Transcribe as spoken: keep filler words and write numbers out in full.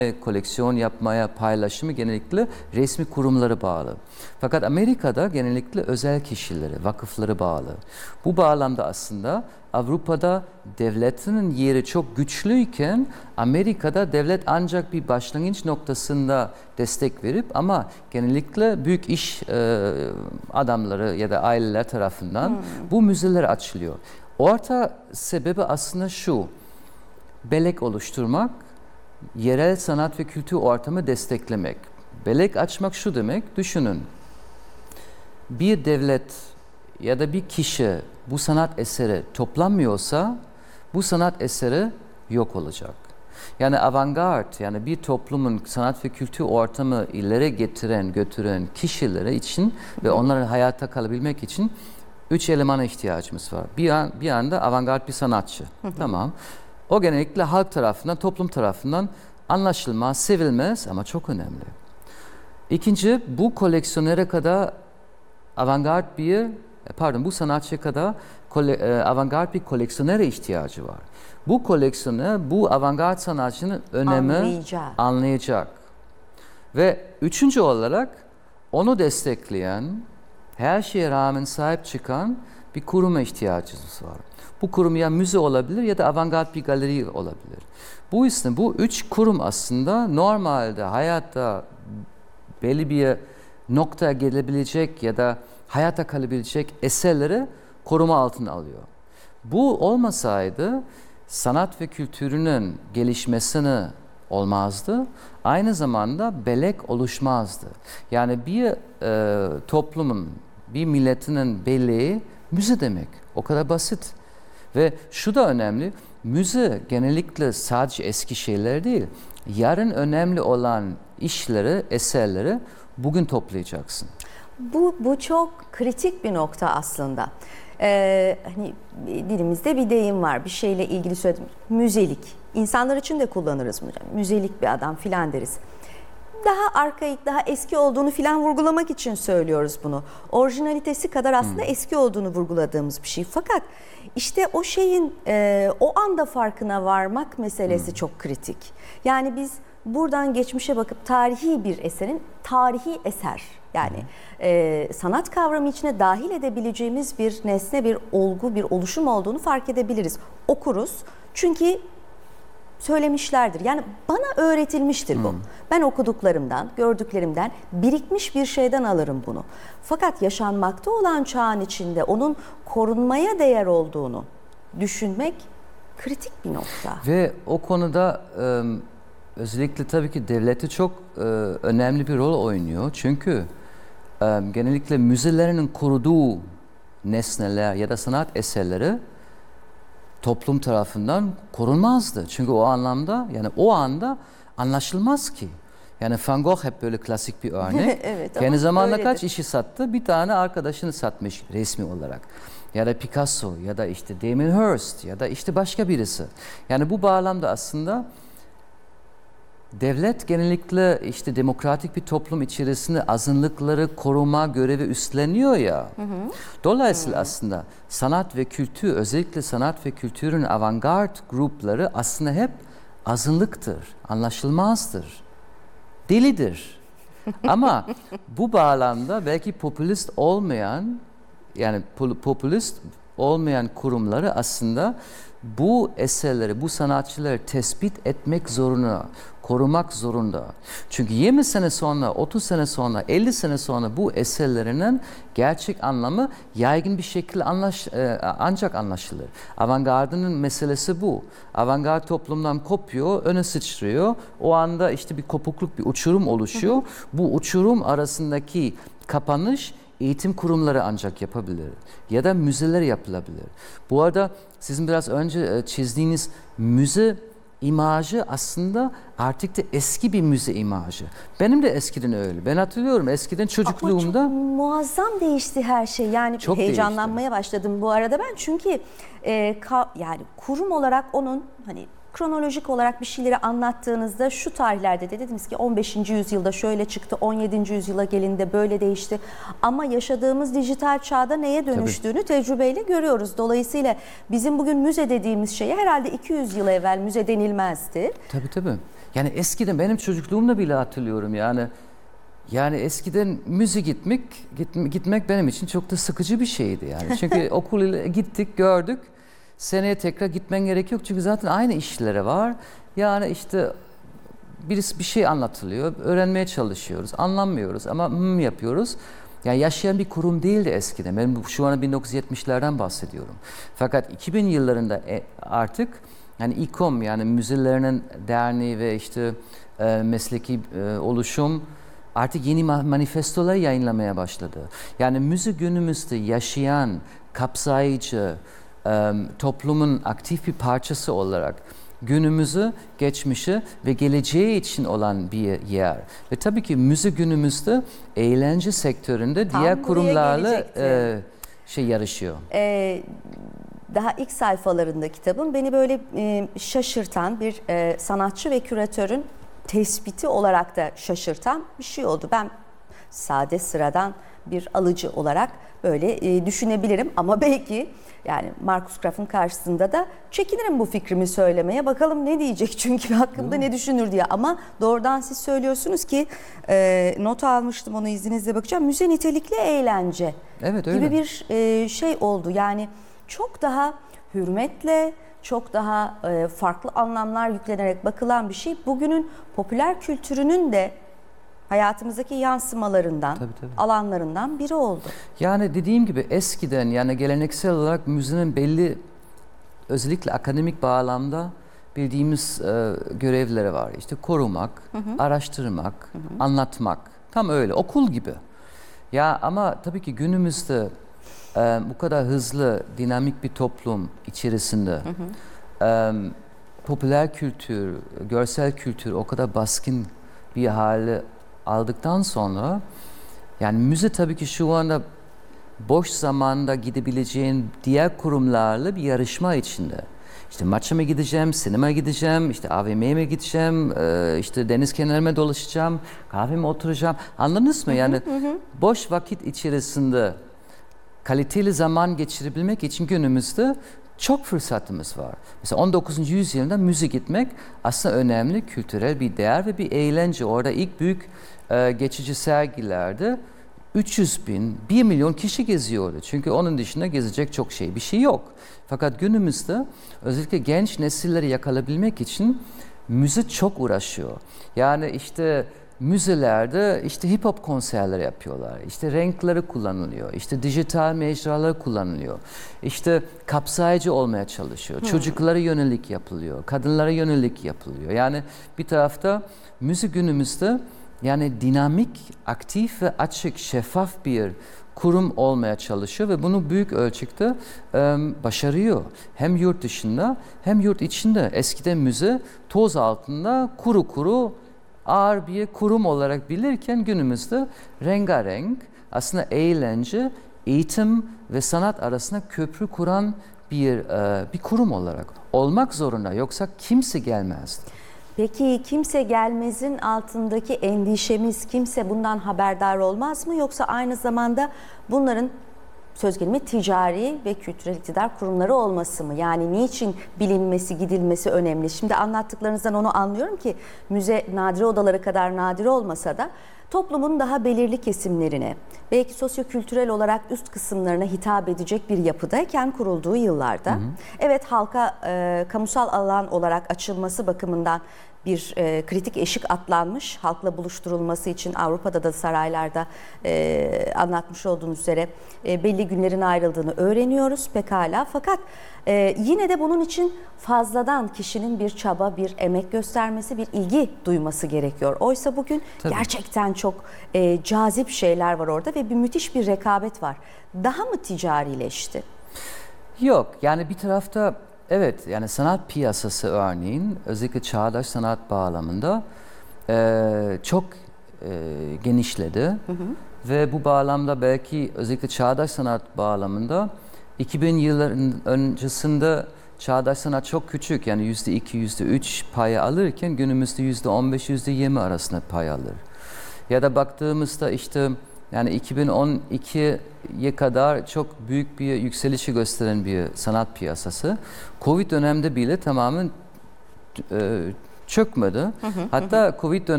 koleksiyon yapmaya, paylaşımı genellikle resmi kurumlara bağlı. Fakat Amerika'da genellikle özel kişileri, vakıfları bağlı. Bu bağlamda aslında Avrupa'da devletinin yeri çok güçlüyken Amerika'da devlet ancak bir başlangıç noktasında destek verip ama genellikle büyük iş e, adamları ya da aileler tarafından hmm. bu müzeler açılıyor. Orta sebebi aslında şu: bellek oluşturmak, yerel sanat ve kültür ortamı desteklemek. Bellek açmak şu demek, düşünün. Bir devlet ya da bir kişi bu sanat eseri toplanmıyorsa bu sanat eseri yok olacak. Yani avantgard, yani bir toplumun sanat ve kültür ortamı ileri getiren, götüren kişilere için ve onların hayatta kalabilmek için üç elemana ihtiyacımız var. Bir, an, bir anda avantgard bir sanatçı. Tamam. O genellikle halk tarafından, toplum tarafından anlaşılmaz, sevilmez ama çok önemli. İkinci, bu koleksiyonere kadar avantgard bir, pardon bu sanatçıya kadar kole, e, avantgard bir koleksiyonere ihtiyacı var. Bu koleksiyoner, bu avantgard sanatçının önemi anlayacak. anlayacak. Ve üçüncü olarak onu destekleyen, her şeye rağmen sahip çıkan bir kuruma ihtiyacımız var. Bu kurum ya müze olabilir ya da avantgard bir galeri olabilir. Bu yüzden bu üç kurum aslında normalde hayatta belli bir noktaya gelebilecek ya da hayata kalabilecek eserleri koruma altına alıyor. Bu olmasaydı sanat ve kültürünün gelişmesini olmazdı. Aynı zamanda bellek oluşmazdı. Yani bir e, toplumun, bir milletinin belleği müze demek. O kadar basit. Ve şu da önemli, müze genellikle sadece eski şeyler değil, yarın önemli olan işleri, eserleri bugün toplayacaksın. Bu, bu çok kritik bir nokta aslında. Ee, hani dilimizde bir deyim var, bir şeyle ilgili söyledim. Müzelik. İnsanlar için de kullanırız. Müzelik bir adam filan deriz. Daha arkaik, daha eski olduğunu filan vurgulamak için söylüyoruz bunu. Orijinalitesi kadar aslında hmm. eski olduğunu vurguladığımız bir şey. Fakat işte o şeyin e, o anda farkına varmak meselesi hmm. çok kritik. Yani biz buradan geçmişe bakıp tarihi bir eserin tarihi eser, yani hmm. e, sanat kavramı içine dahil edebileceğimiz bir nesne, bir olgu, bir oluşum olduğunu fark edebiliriz. Okuruz çünkü söylemişlerdir. Yani bana öğretilmiştir bu. Hmm. Ben okuduklarımdan, gördüklerimden, birikmiş bir şeyden alırım bunu. Fakat yaşanmakta olan çağın içinde onun korunmaya değer olduğunu düşünmek kritik bir nokta. Ve o konuda e, özellikle tabii ki devleti çok e, önemli bir rol oynuyor. Çünkü e, genellikle müzelerinin koruduğu nesneler ya da sanat eserleri toplum tarafından korunmazdı. Çünkü o anlamda, yani o anda anlaşılmaz ki. Yani Van Gogh hep böyle klasik bir örnek. Evet, kendi zamanında kaç işi sattı? Bir tane arkadaşını satmış resmi olarak. Ya da Picasso ya da işte Damien Hirst ya da işte başka birisi. Yani bu bağlamda aslında devlet genellikle işte demokratik bir toplum içerisinde azınlıkları koruma görevi üstleniyor ya. Hı hı. Dolayısıyla hı. aslında sanat ve kültür, özellikle sanat ve kültürün avantgard grupları aslında hep azınlıktır, anlaşılmazdır, delidir. Ama bu bağlamda belki popülist olmayan, yani popülist olmayan kurumları aslında bu eserleri, bu sanatçıları tespit etmek zorunda, korumak zorunda. Çünkü yirmi sene sonra, otuz sene sonra, elli sene sonra bu eserlerinin gerçek anlamı yaygın bir şekilde anlaş, e, ancak anlaşılır. Avantgardının meselesi bu. Avantgard toplumdan kopuyor, öne sıçrıyor. O anda işte bir kopukluk, bir uçurum oluşuyor. Hı hı. Bu uçurum arasındaki kapanış eğitim kurumları ancak yapabilir ya da müzeler yapılabilir. Bu arada sizin biraz önce çizdiğiniz müze imajı aslında artık da eski bir müze imajı. Benim de eskiden öyle. Ben hatırlıyorum eskiden çocukluğumda. Ama çok muazzam değişti her şey. Yani çok heyecanlanmaya değişti. başladım bu arada ben. Çünkü e, ka, yani kurum olarak onun hani kronolojik olarak bir şeyleri anlattığınızda şu tarihlerde de dediniz ki on beşinci yüzyılda şöyle çıktı, on yedinci yüzyıla gelinde böyle değişti. Ama yaşadığımız dijital çağda neye dönüştüğünü tabii. tecrübeyle görüyoruz. Dolayısıyla bizim bugün müze dediğimiz şeye herhalde iki yüz yıl evvel müze denilmezdi. Tabii tabii. Yani eskiden benim çocukluğumda bile hatırlıyorum yani. Yani eskiden müze gitmek gitmek benim için çok da sıkıcı bir şeydi yani. Çünkü okula gittik, gördük. Seneye tekrar gitmen gerek yok çünkü zaten aynı işlere var. Yani işte birisi bir şey anlatılıyor, öğrenmeye çalışıyoruz, anlamıyoruz ama hmm yapıyoruz. Yani yaşayan bir kurum değildi eskiden. Ben şu an bin dokuz yüz yetmişlerden bahsediyorum. Fakat iki bin yıllarında artık yani İKOM yani müzelerinin derneği ve işte e, mesleki e, oluşum artık yeni manifestolar yayınlamaya başladı. Yani müze günümüzde yaşayan, kapsayıcı, e, toplumun aktif bir parçası olarak günümüzü, geçmişi ve geleceği için olan bir yer. Ve tabii ki müze günümüzde eğlence sektöründe Tam diğer kurumlarla e, şey yarışıyor. E, daha ilk sayfalarında kitabın beni böyle e, şaşırtan bir e, sanatçı ve küratörün tespiti olarak da şaşırtan bir şey oldu. Ben sade sıradan bir alıcı olarak böyle e, düşünebilirim ama belki yani Marcus Graff'ın karşısında da çekinirim bu fikrimi söylemeye. Bakalım ne diyecek çünkü hakkımda ne düşünür diye. Ama doğrudan siz söylüyorsunuz ki e, not almıştım onu izninizle bakacağım. Müze nitelikli eğlence evet, öyle. gibi bir e, şey oldu. Yani çok daha hürmetle, çok daha e, farklı anlamlar yüklenerek bakılan bir şey. Bugünün popüler kültürünün de hayatımızdaki yansımalarından, tabii, tabii. alanlarından biri oldu. Yani dediğim gibi eskiden yani geleneksel olarak müzenin belli özellikle akademik bağlamda bildiğimiz e, görevleri var. İşte korumak, hı hı. araştırmak, hı hı. anlatmak. Tam öyle okul gibi. Ya ama tabii ki günümüzde e, bu kadar hızlı, dinamik bir toplum içerisinde hı hı. E, popüler kültür, görsel kültür o kadar baskın bir hale aldıktan sonra yani müze tabii ki şu anda boş zamanda gidebileceğin diğer kurumlarla bir yarışma içinde. İşte maça mı gideceğim, sinemaya gideceğim, işte A V M'ye mi gideceğim, işte deniz kenarıma dolaşacağım, kahveme oturacağım. Anladınız mı? Yani hı hı. boş vakit içerisinde kaliteli zaman geçirebilmek için günümüzde çok fırsatımız var. Mesela on dokuzuncu yüzyılda müze gitmek aslında önemli kültürel bir değer ve bir eğlence. Orada ilk büyük e, geçici sergilerde üç yüz bin, bir milyon kişi geziyordu. Çünkü onun dışında gezecek çok şey, bir şey yok. Fakat günümüzde özellikle genç nesilleri yakalayabilmek için müze çok uğraşıyor. Yani işte müzelerde işte hip hop konserleri yapıyorlar. İşte renkleri kullanılıyor. İşte dijital mecralar kullanılıyor. İşte kapsayıcı olmaya çalışıyor. Hmm. Çocuklara yönelik yapılıyor. Kadınlara yönelik yapılıyor. Yani bir tarafta müze günümüzde yani dinamik, aktif ve açık, şeffaf bir kurum olmaya çalışıyor ve bunu büyük ölçekte e, başarıyor. Hem yurt dışında hem yurt içinde. Eskiden müze toz altında kuru kuru ağır bir kurum olarak bilirken günümüzde rengarenk aslında eğlence, eğitim ve sanat arasında köprü kuran bir e, bir kurum olarak olmak zorunda. Yoksa kimse gelmezdi. Peki kimse gelmezin altındaki endişemiz, kimse bundan haberdar olmaz mı? Yoksa aynı zamanda bunların söz gelimi ticari ve kültürel iktidar kurumları olması mı? Yani niçin bilinmesi, gidilmesi önemli? Şimdi anlattıklarınızdan onu anlıyorum ki müze nadire odaları kadar nadir olmasa da toplumun daha belirli kesimlerine, belki sosyo-kültürel olarak üst kısımlarına hitap edecek bir yapıdayken kurulduğu yıllarda, hı hı. evet halka e, kamusal alan olarak açılması bakımından bir e, kritik eşik atlanmış, halkla buluşturulması için Avrupa'da da saraylarda e, anlatmış olduğunuz üzere e, belli günlerin ayrıldığını öğreniyoruz pekala. Fakat e, yine de bunun için fazladan kişinin bir çaba, bir emek göstermesi, bir ilgi duyması gerekiyor. Oysa bugün Tabii. gerçekten çok e, cazip şeyler var orada ve bir müthiş bir rekabet var. Daha mı ticarileşti? Yok, yani bir tarafta evet, yani sanat piyasası örneğin özellikle çağdaş sanat bağlamında e, çok e, genişledi. Hı hı. Ve bu bağlamda belki özellikle çağdaş sanat bağlamında iki bin yılların öncesinde çağdaş sanat çok küçük, yani yüzde iki, yüzde üç payı alırken günümüzde yüzde on beş, yüzde yirmi arasında pay alır. Ya da baktığımızda işte yani iki bin on ikiye kadar çok büyük bir yükselişi gösteren bir sanat piyasası. Covid dönemde bile tamamen e, çökmedi. Hatta Covid döneminde